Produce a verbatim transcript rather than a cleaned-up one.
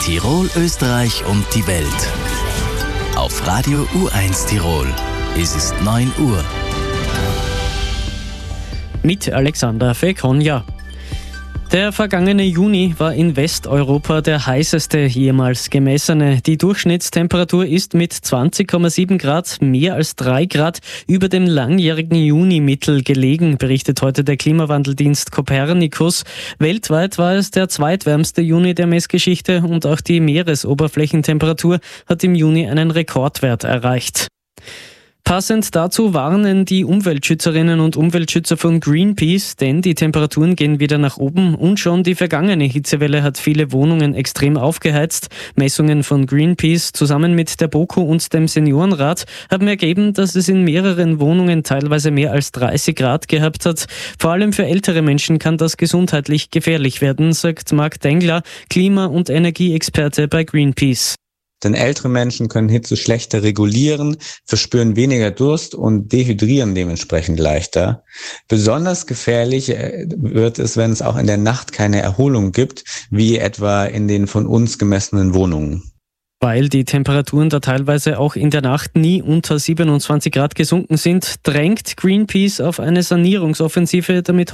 Tirol, Österreich und die Welt. Auf Radio U eins Tirol. Es ist neun Uhr. Mit Alexander Fekonja. Der vergangene Juni war in Westeuropa der heißeste jemals gemessene. Die Durchschnittstemperatur ist mit zwanzig Komma sieben Grad mehr als drei Grad über dem langjährigen Junimittel gelegen, berichtet heute der Klimawandeldienst Copernicus. Weltweit war es der zweitwärmste Juni der Messgeschichte und auch die Meeresoberflächentemperatur hat im Juni einen Rekordwert erreicht. Passend dazu warnen die Umweltschützerinnen und Umweltschützer von Greenpeace, denn die Temperaturen gehen wieder nach oben und schon die vergangene Hitzewelle hat viele Wohnungen extrem aufgeheizt. Messungen von Greenpeace zusammen mit der BOKU und dem Seniorenrat haben ergeben, dass es in mehreren Wohnungen teilweise mehr als dreißig Grad gehabt hat. Vor allem für ältere Menschen kann das gesundheitlich gefährlich werden, sagt Marc Dengler, Klima- und Energieexperte bei Greenpeace. Denn ältere Menschen können Hitze schlechter regulieren, verspüren weniger Durst und dehydrieren dementsprechend leichter. Besonders gefährlich wird es, wenn es auch in der Nacht keine Erholung gibt, wie etwa in den von uns gemessenen Wohnungen. Weil die Temperaturen da teilweise auch in der Nacht nie unter siebenundzwanzig Grad gesunken sind, drängt Greenpeace auf eine Sanierungsoffensive, damit